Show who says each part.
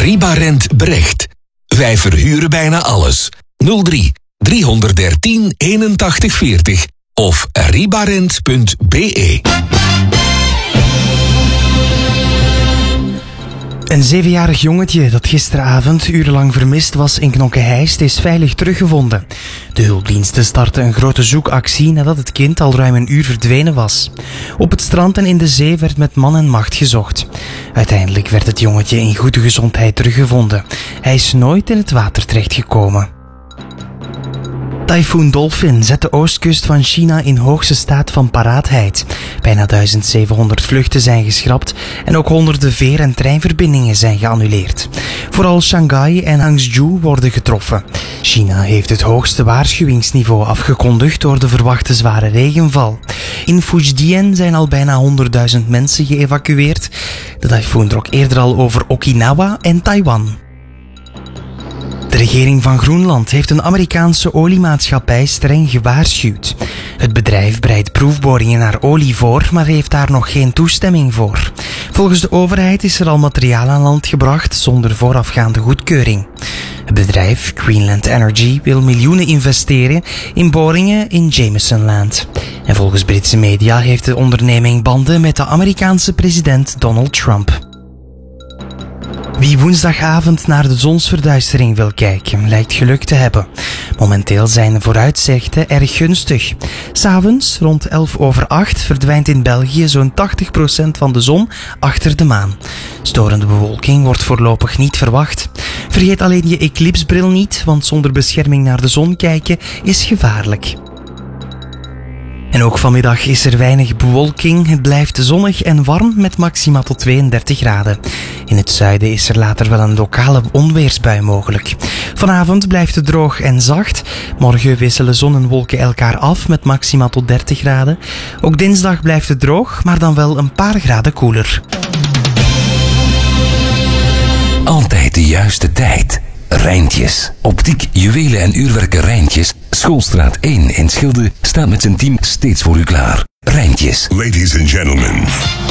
Speaker 1: Ribarent Brecht. Wij verhuren bijna alles. 03 313 81 40 of ribarent.be.
Speaker 2: Een 7-jarig jongetje dat gisteravond urenlang vermist was in Knokke-Heist is veilig teruggevonden. De hulpdiensten startten een grote zoekactie nadat het kind al ruim een uur verdwenen was. Op het strand en in de zee werd met man en macht gezocht. Uiteindelijk werd het jongetje in goede gezondheid teruggevonden. Hij is nooit in het water terechtgekomen. Typhoon Dolphin zet de oostkust van China in hoogste staat van paraatheid. Bijna 1700 vluchten zijn geschrapt en ook honderden veer- en treinverbindingen zijn geannuleerd. Vooral Shanghai en Hangzhou worden getroffen. China heeft het hoogste waarschuwingsniveau afgekondigd door de verwachte zware regenval. In Fujian zijn al bijna 100.000 mensen geëvacueerd. De tyfoon trok eerder al over Okinawa en Taiwan. De regering van Groenland heeft een Amerikaanse oliemaatschappij streng gewaarschuwd. Het bedrijf bereidt proefboringen naar olie voor, maar heeft daar nog geen toestemming voor. Volgens de overheid is er al materiaal aan land gebracht zonder voorafgaande goedkeuring. Het bedrijf Greenland Energy wil miljoenen investeren in boringen in Jamesonland. En volgens Britse media heeft de onderneming banden met de Amerikaanse president Donald Trump. Wie woensdagavond naar de zonsverduistering wil kijken, lijkt geluk te hebben. Momenteel zijn de vooruitzichten erg gunstig. 'S Avonds, rond 7:11, verdwijnt in België zo'n 80% van de zon achter de maan. Storende bewolking wordt voorlopig niet verwacht. Vergeet alleen je eclipsbril niet, want zonder bescherming naar de zon kijken is gevaarlijk. En ook vanmiddag is er weinig bewolking. Het blijft zonnig en warm met maxima tot 32 graden. In het zuiden is er later wel een lokale onweersbui mogelijk. Vanavond blijft het droog en zacht. Morgen wisselen zon en wolken elkaar af met maxima tot 30 graden. Ook dinsdag blijft het droog, maar dan wel een paar graden koeler.
Speaker 1: Altijd de juiste tijd. Rijntjes. Optiek, juwelen en uurwerken Rijntjes. Schoolstraat 1 in Schilde staat met zijn team steeds voor u klaar. Rijntjes.
Speaker 3: Ladies and gentlemen.